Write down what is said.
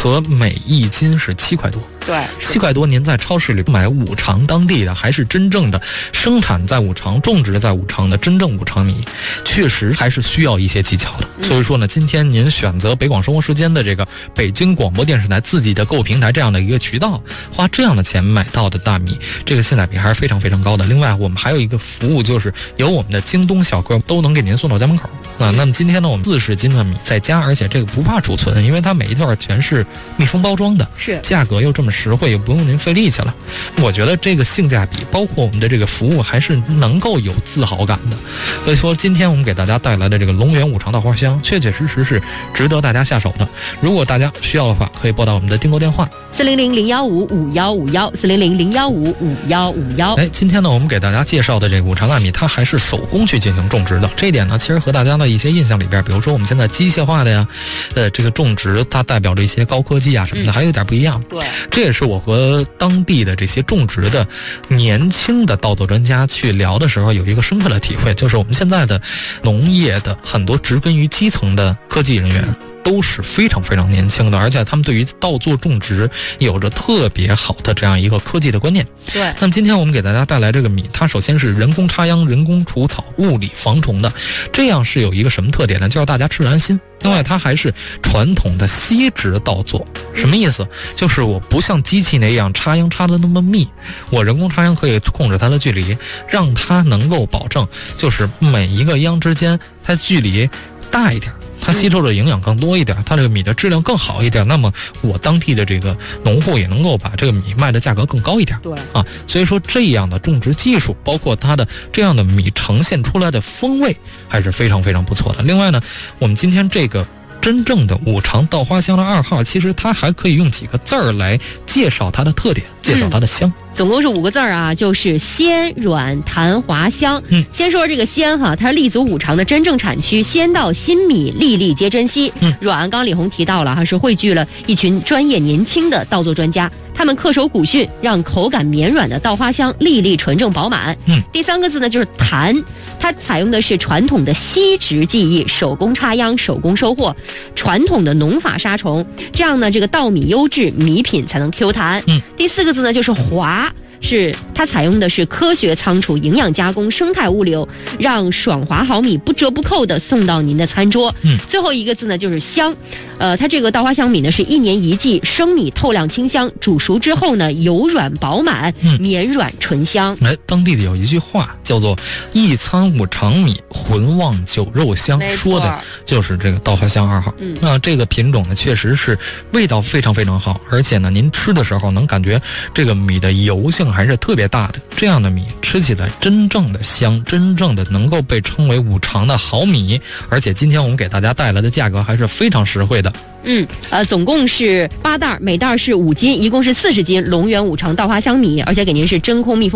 和每1斤是7块多。 对 ，7块多，您在超市里买五常当地的，还是真正的生产在五常、种植在五常的真正五常米，确实还是需要一些技巧的。所以说呢，今天您选择北广生活时间的这个北京广播电视台自己的购物平台这样的一个渠道，花这样的钱买到的大米，这个性价比还是非常非常高的。另外，我们还有一个服务，就是由我们的京东小哥都能给您送到家门口啊。那么今天呢，我们40斤的米在家，而且这个不怕储存，因为它每一段全是密封包装的， 是价格又这么实惠，又不用您费力气了。我觉得这个性价比，包括我们的这个服务，还是能够有自豪感的。所以说，今天我们给大家带来的这个龙源五常稻花香，确确实实是值得大家下手的。如果大家需要的话，可以拨打我们的订购电话 400-015-5151，400-015-5151。 哎，今天呢，我们给大家介绍的这个五常大米，它还是手工去进行种植的。这一点呢，其实和大家的一些印象里边，比如说我们现在机械化的呀，这个种植它代表着一些高科技啊什么的，还有点不一样。 对， 这也是我和当地的这些种植的年轻的稻作专家去聊的时候有一个深刻的体会，就是我们现在的农业的很多植根于基层的科技人员都是非常非常年轻的，而且他们对于稻作种植有着特别好的这样一个科技的观念。 对， 那么今天我们给大家带来这个米，它首先是人工插秧、人工除草、物理防虫的，这样是有一个什么特点呢？就让大家吃得安心。另外，它还是传统的吸植稻作，什么意思？就是我不像机器那样插秧插得那么密，我人工插秧可以控制它的距离，让它能够保证就是每一个秧之间它距离大一点，它吸收的营养更多一点，它这个米的质量更好一点，那么我当地的这个农户也能够把这个米卖的价格更高一点。 对啊，所以说这样的种植技术，包括它的这样的米呈现出来的风味，还是非常非常不错的。另外呢，我们今天这个真正的五常稻花香的2号，其实它还可以用几个字儿来介绍它的特点，介绍它的香。 总共是5个字啊，就是鲜软弹滑香。先说这个鲜哈，它是立足五常的真正产区，鲜稻新米粒粒皆珍惜。软，刚刚李红提到了哈，是汇聚了一群专业年轻的稻作专家，他们恪守古训，让口感绵软的稻花香粒粒纯正饱满。第3个字呢就是弹，它采用的是传统的吸植技艺，手工插秧，手工收获，传统的农法杀虫，这样呢这个稻米优质，米品才能 Q 弹。第4个字呢就是滑，是它采用的是科学仓储、营养加工、生态物流，让爽滑好米不折不扣的送到您的餐桌。最后一个字呢就是香，它这个稻花香米呢是1年1季，生米透亮清香，煮熟之后呢油软饱满，绵软醇香。 当地的有一句话叫做一餐五常米，浑旺酒肉香，说的就是这个稻花香2号。那这个品种呢确实是味道非常非常好，而且呢您吃的时候能感觉这个米的油性还是特别大的，这样的米吃起来真正的香，真正的能够被称为五常的好米。而且今天我们给大家带来的价格还是非常实惠的。 总共是8袋，每袋是5斤，一共是40斤龙源五常稻花香米，而且给您是真空密封。